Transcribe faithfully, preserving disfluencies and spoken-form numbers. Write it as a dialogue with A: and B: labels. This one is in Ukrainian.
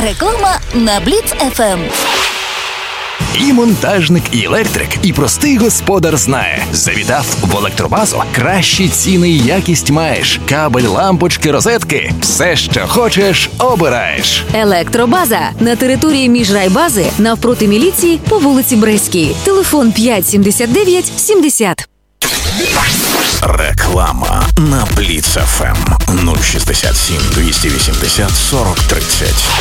A: Реклама на Бліц еф ем.
B: І монтажник, і електрик, і простий господар знає. Завітав в Електробазу, кращі ціни і якість маєш. Кабель, лампочки, розетки. Все, що хочеш, обираєш.
C: Електробаза. На території міжрайбази, навпроти міліції, по вулиці Брестській. Телефон п'ять сімдесят дев'ять сімдесят.
D: Реклама на Бліц еф ем нуль шістдесят сім двісті вісімдесят сорок тридцять.